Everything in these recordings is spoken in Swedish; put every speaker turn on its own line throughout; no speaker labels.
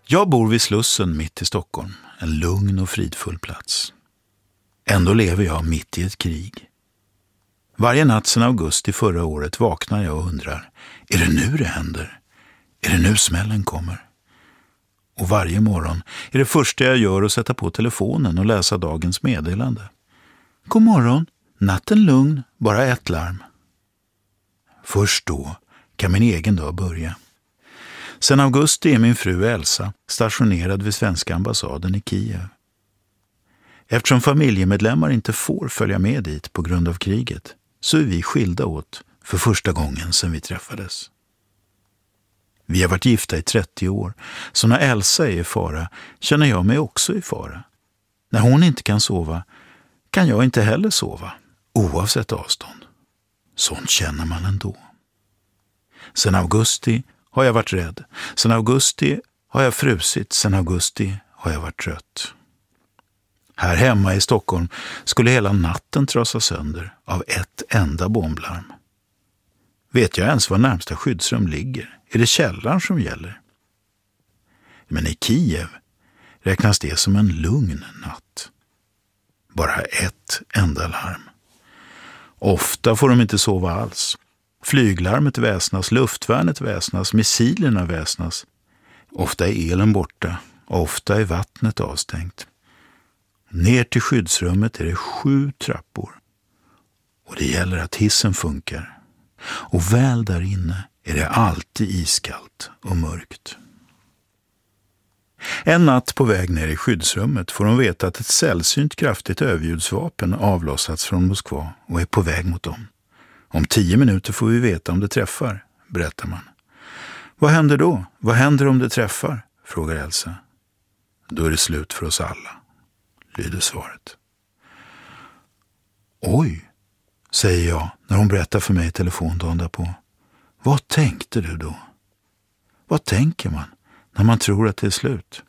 Jag bor vid Slussen mitt i Stockholm, en lugn och fridfull plats. Ändå lever jag mitt i ett krig. Varje natt sedan augusti förra året vaknar jag och undrar, är det nu det händer? Är det nu smällen kommer? Och varje morgon är det första jag gör att sätta på telefonen och läsa dagens meddelande. God morgon, natten lugn, bara ett larm. Först då kan min egen dag börja. Sedan augusti är min fru Elsa stationerad vid svenska ambassaden i Kiev. Eftersom familjemedlemmar inte får följa med dit på grund av kriget så är vi skilda åt för första gången sedan vi träffades. Vi har varit gifta i 30 år, så när Elsa är i fara känner jag mig också i fara. När hon inte kan sova kan jag inte heller sova, oavsett avstånd. Sånt känner man ändå. Sedan augusti har jag varit rädd. Sedan augusti har jag frusit. Sedan augusti har jag varit trött. Här hemma i Stockholm skulle hela natten trasa sönder av ett enda bomblarm. Vet jag ens var närmsta skyddsrum ligger? Är det källaren som gäller? Men i Kiev räknas det som en lugn natt. Bara ett enda larm. Ofta får de inte sova alls. Flyglarmet väsnas, luftvärnet väsnas, missilerna väsnas. Ofta är elen borta, ofta är vattnet avstängt. Ner till skyddsrummet är det 7 trappor. Och det gäller att hissen funkar. Och väl där inne är det alltid iskallt och mörkt. En natt på väg ner i skyddsrummet får de veta att ett sällsynt kraftigt överljudsvapen avlossats från Moskva och är på väg mot dem. Om 10 minuter får vi veta om det träffar, berättar man. Vad händer då? Vad händer om det träffar? Frågar Elsa. Då är det slut för oss alla, lyder svaret. Oj, säger jag när hon berättar för mig i telefon dagen därpå. Vad tänkte du då? Vad tänker man när man tror att det är slut?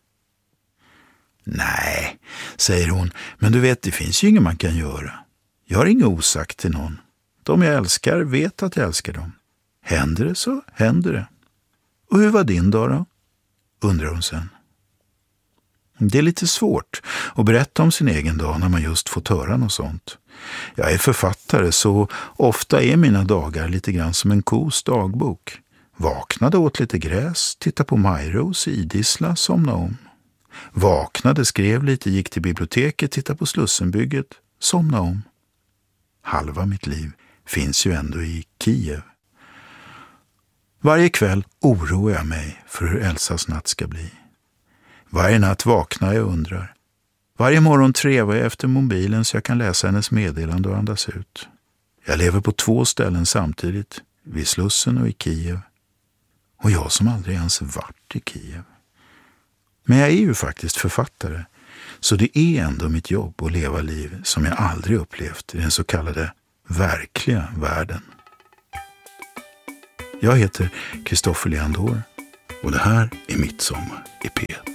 Nej, säger hon, men du vet, det finns ju inget man kan göra. Jag har inget osagt till någon. De jag älskar vet att jag älskar dem. Händer det så händer det. Och hur var din dag då? Undrar hon sen. Det är lite svårt att berätta om sin egen dag när man just fått höra något sånt. Jag är författare, så ofta är mina dagar lite grann som en kos dagbok. Vaknade, åt lite gräs, titta på majros, idissla, somna om. Vaknade, skrev lite, gick till biblioteket, titta på Slussenbygget, somna om. Halva mitt liv finns ju ändå i Kiev. Varje kväll oroar jag mig för hur Elsas natt ska bli. Varje natt vaknar jag och undrar. Varje morgon trevar jag efter mobilen så jag kan läsa hennes meddelande och andas ut. Jag lever på 2 ställen samtidigt, vid Slussen och i Kiev. Och jag som aldrig ens varit i Kiev. Men jag är ju faktiskt författare, så det är ändå mitt jobb att leva liv som jag aldrig upplevt i den så kallade verkliga världen. Jag heter Kristoffer Leandor och det här är Mitt sommar i P1.